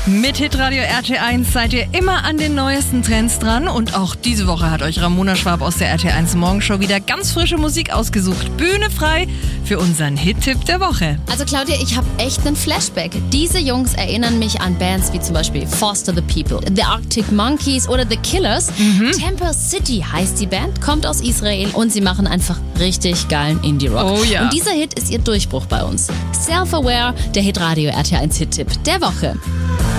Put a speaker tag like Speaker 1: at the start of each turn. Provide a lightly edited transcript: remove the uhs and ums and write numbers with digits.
Speaker 1: Mit Hitradio RT1 seid ihr immer an den neuesten Trends dran und auch diese Woche hat euch Ramona Schwab aus der RT1 Morgenshow wieder ganz frische Musik ausgesucht. Bühne frei für unseren Hit-Tipp der Woche.
Speaker 2: Also Claudia, ich habe echt einen Flashback. Diese Jungs erinnern mich an Bands wie zum Beispiel Foster the People, The Arctic Monkeys oder The Killers. Temple City heißt die Band, kommt aus Israel und sie machen einfach richtig geilen Indie-Rock.
Speaker 1: Oh ja.
Speaker 2: Und dieser Hit ist ihr Durchbruch bei uns. Self-Aware, der Hitradio RT1 Hit-Tipp der Woche.